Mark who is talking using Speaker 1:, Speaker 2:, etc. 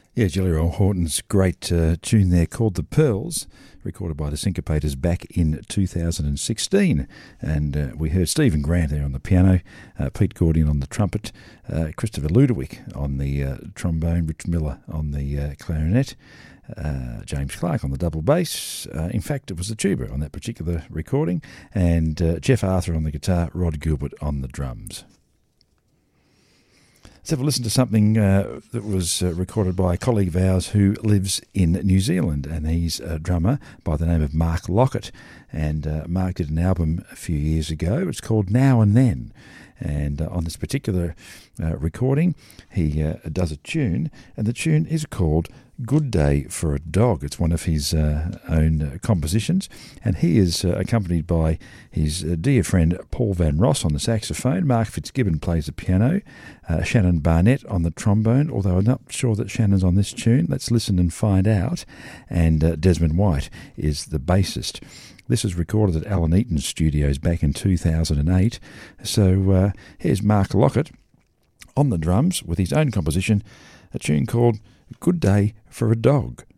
Speaker 1: Yeah, Jelly Roll Horton's great tune there called The Pearls, recorded by the Syncopators back in 2016. And we heard Stephen Grant there on the piano, Pete Gordian on the trumpet, Christopher Ludowick on the trombone, Rich Miller on the clarinet, James Clark on the double bass. In fact, it was the tuba on that particular recording, and Jeff Arthur on the guitar, Rod Gilbert on the drums. Let's have a listen to something that was recorded by a colleague of ours who lives in New Zealand, and he's a drummer by the name of Mark Lockett. And Mark did an album a few years ago. It's called Now and Then. And on this particular recording, he does a tune, and the tune is called Good Day for a Dog. It's one of his own compositions, and he is accompanied by his dear friend Paul Van Ross on the saxophone. Mark Fitzgibbon plays the piano, Shannon Barnett on the trombone, although I'm not sure that Shannon's on this tune. Let's listen and find out. And Desmond White is the bassist. This was recorded at Alan Eaton's studios back in 2008. So here's Mark Lockett on the drums with his own composition, a tune called Good Day for a Dog.